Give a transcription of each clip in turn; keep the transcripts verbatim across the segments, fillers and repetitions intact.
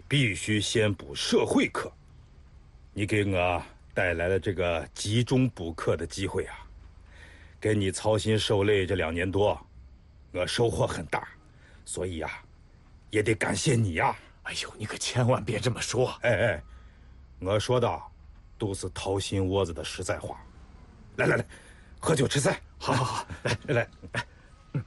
必须先补社会课。你给我带来了这个集中补课的机会啊！跟你操心受累这两年多，我收获很大，所以呀、啊，也得感谢你呀、啊！ 哎呦，你可千万别这么说！ 哎哎，我说的都是掏心窝子的实在话。来来来，喝酒吃菜。 好好好，来来来， 嗯，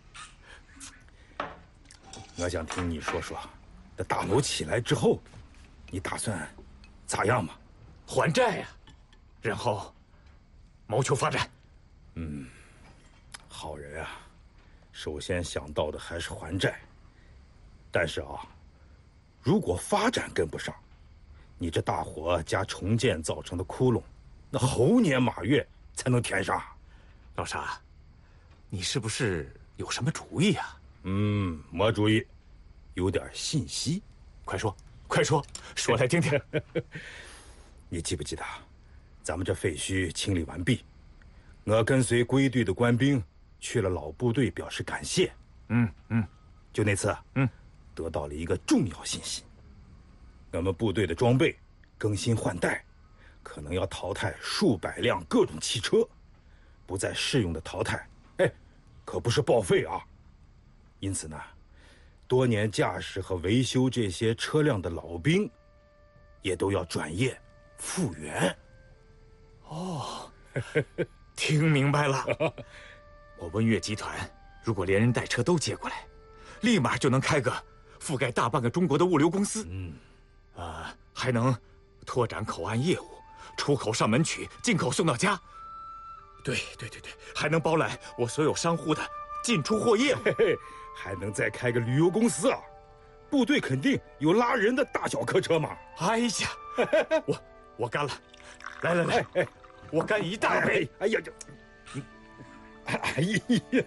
我想听你说说，这大楼起来之后，你打算咋样嘛？ 还债呀、啊，然后谋求发展。 嗯，好人啊，首先想到的还是还债。但是啊，如果发展跟不上，你这大火加重建造成的窟窿，那猴年马月才能填上。 老沙，你是不是有什么主意啊？ 嗯，没主意，有点信息。 快说，快说，说来听听。 你记不记得，咱们这废墟清理完毕，我跟随归队的官兵去了老部队表示感谢。 嗯嗯， 就那次， 嗯， 得到了一个重要信息：我们部队的装备更新换代，可能要淘汰数百辆各种汽车，不再适用的淘汰，哎，可不是报废啊。因此呢，多年驾驶和维修这些车辆的老兵，也都要转业复员。 哦，听明白了。我温越集团如果连人带车都接过来，立马就能开个覆盖大半个中国的物流公司。 嗯， 呃，还能拓展口岸业务，出口上门取，进口送到家。对对对对，还能包揽我所有商户的进出货业务。 嘿嘿，还能再开个旅游公司啊！部队肯定有拉人的大小客车嘛。 哎呀，我我干了！来来来，哎哎、我干一大杯！ 哎, 哎呀，这，哎呀，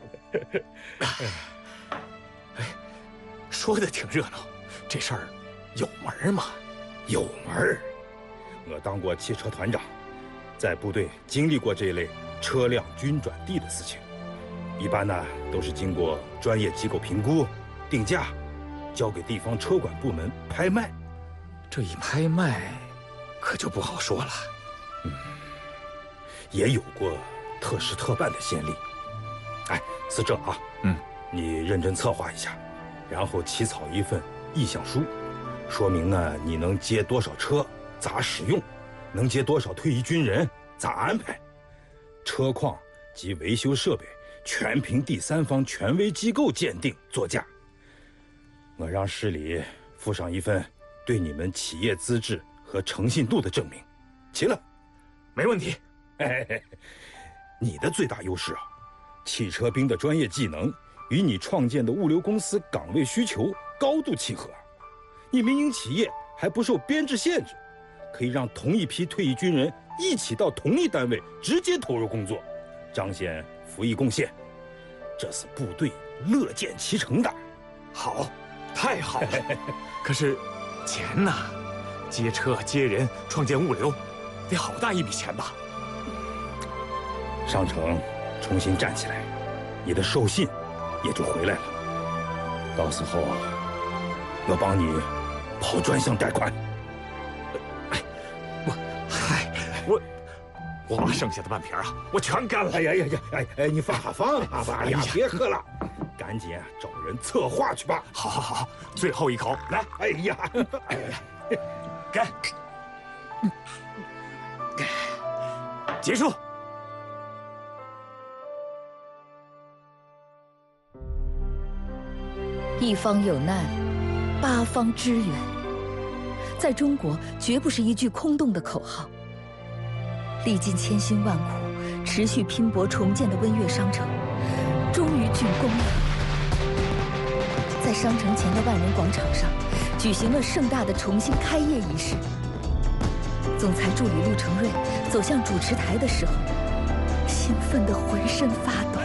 哎，说的挺热闹，这事儿有门吗？ 有门。我当过汽车团长，在部队经历过这类车辆均转地的事情。一般呢，都是经过专业机构评估、定价，交给地方车管部门拍卖。 这一拍卖，可就不好说了。 嗯，也有过特事特办的先例。哎，是这啊， 嗯， 你认真策划一下，然后起草一份意向书，说明呢你能接多少车，咋使用，能接多少退役军人，咋安排，车况及维修设备全凭第三方权威机构鉴定作价。我让市里附上一份对你们企业资质和诚信度的证明。齐了， 没问题。 嘿嘿，你的最大优势啊，汽车兵的专业技能与你创建的物流公司岗位需求高度契合。你民营企业还不受编制限制，可以让同一批退役军人一起到同一单位直接投入工作，彰显服役贡献，这是部队乐见其成的。 好，太好了。可是钱呢？接车接人创建物流，得好大一笔钱吧？ 上城重新站起来，你的授信也就回来了。到时候啊，要帮你跑专项贷款。 哎，我嗨，我我把剩下的半瓶啊，我全干了。 哎呀呀呀！哎哎，你放下放下吧！哎呀，别喝了，赶紧找人策划去吧。 好，好，好，最后一口，来！ 哎呀，哎呀， 干！结束。 一方有难，八方支援，在中国绝不是一句空洞的口号。历经千辛万苦，持续拼搏重建的温越商城，终于竣工了。在商城前的万人广场上，举行了盛大的重新开业仪式。总裁助理陆承瑞走向主持台的时候，兴奋得浑身发抖。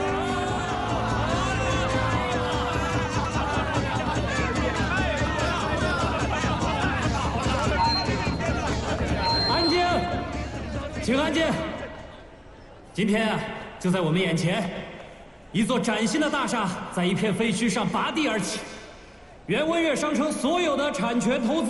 安静，请安静。今天啊，就在我们眼前，一座崭新的大厦在一片废墟上拔地而起。原温越商城所有的产权投资